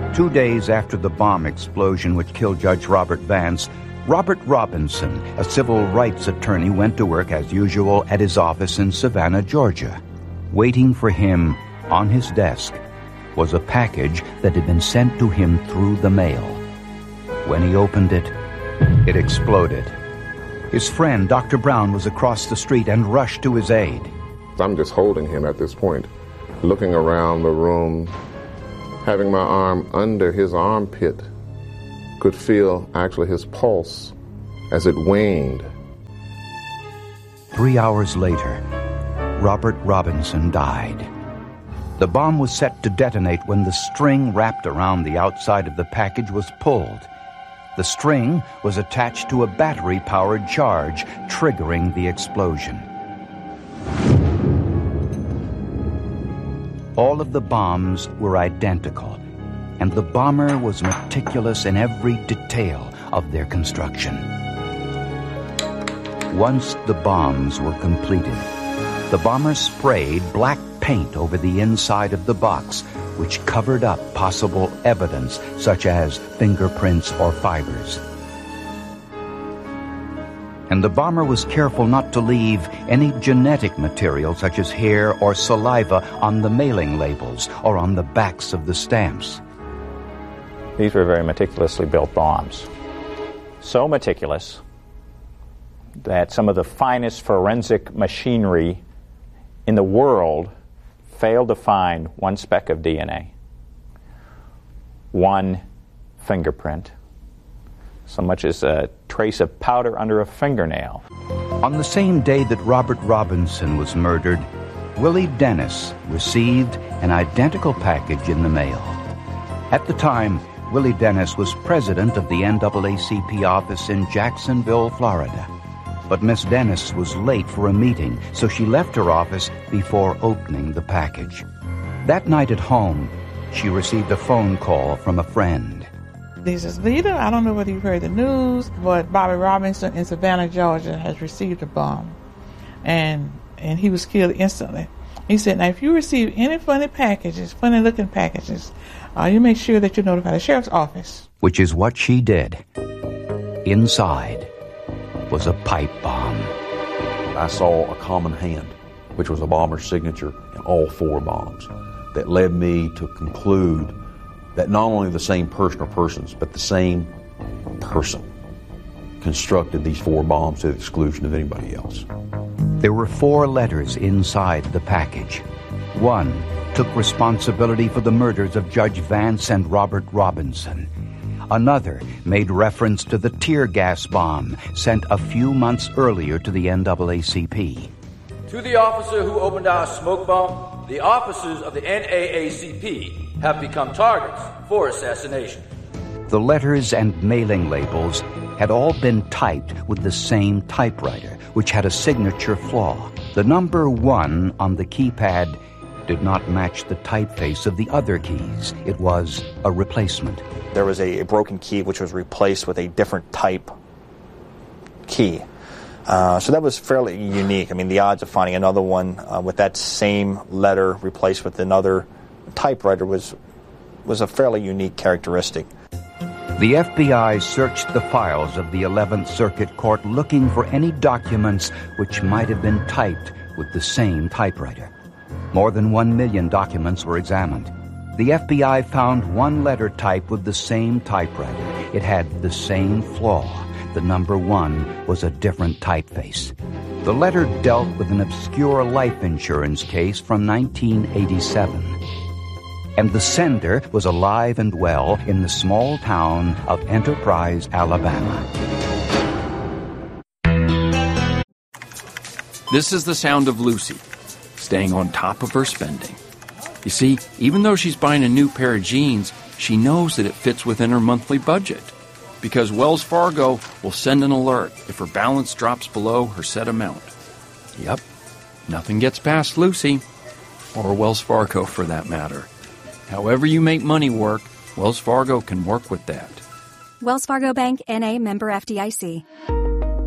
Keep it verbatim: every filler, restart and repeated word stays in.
Two days after the bomb explosion which killed Judge Robert Vance, Robert Robinson, a civil rights attorney, went to work as usual at his office in Savannah, Georgia. Waiting for him on his desk was a package that had been sent to him through the mail. When he opened it, it exploded. His friend, Doctor Brown, was across the street and rushed to his aid. I'm just holding him at this point, looking around the room, having my arm under his armpit, could feel actually his pulse as it waned. Three hours later, Robert Robinson died. The bomb was set to detonate when the string wrapped around the outside of the package was pulled. The string was attached to a battery-powered charge, triggering the explosion. All of the bombs were identical, and the bomber was meticulous in every detail of their construction. Once the bombs were completed, the bomber sprayed black paint over the inside of the box, which covered up possible evidence such as fingerprints or fibers. And the bomber was careful not to leave any genetic material such as hair or saliva on the mailing labels or on the backs of the stamps. These were very meticulously built bombs. So meticulous that some of the finest forensic machinery in the world failed to find one speck of D N A, one fingerprint, so much as a trace of powder under a fingernail. On the same day that Robert Robinson was murdered, Willie Dennis received an identical package in the mail. At the time, Willie Dennis was president of the N double A C P office in Jacksonville, Florida. But Miss Dennis was late for a meeting, so she left her office before opening the package. That night at home, she received a phone call from a friend. This is Lita. I don't know whether you've heard the news, but Bobby Robinson in Savannah, Georgia has received a bomb. And and he was killed instantly. He said, now if you receive any funny packages, funny looking packages, uh, you make sure that you notify the sheriff's office. Which is what she did. Inside was a pipe bomb. I saw a common hand, which was a bomber's signature in all four bombs, that led me to conclude that not only the same person or persons, but the same person constructed these four bombs to the exclusion of anybody else. There were four letters inside the package. One took responsibility for the murders of Judge Vance and Robert Robinson. Another made reference to the tear gas bomb sent a few months earlier to the N double A C P. To the officer who opened our smoke bomb, the officers of the N double A C P have become targets for assassination. The letters and mailing labels had all been typed with the same typewriter, which had a signature flaw. The number one on the keypad did not match the typeface of the other keys. It was a replacement. There was a, a broken key which was replaced with a different type key. Uh, so that was fairly unique. I mean, the odds of finding another one uh, with that same letter replaced with another typewriter was was a fairly unique characteristic. The F B I searched the files of the eleventh Circuit Court looking for any documents which might have been typed with the same typewriter. More than one million documents were examined. The F B I found one letter type with the same typewriter. It had the same flaw. The number one was a different typeface. The letter dealt with an obscure life insurance case from nineteen eighty-seven. And the sender was alive and well in the small town of Enterprise, Alabama. This is the sound of Lucy, staying on top of her spending. You see, even though she's buying a new pair of jeans, she knows that it fits within her monthly budget. Because Wells Fargo will send an alert if her balance drops below her set amount. Yep, nothing gets past Lucy, or Wells Fargo for that matter. However you make money work, Wells Fargo can work with that. Wells Fargo Bank, N A, member F D I C.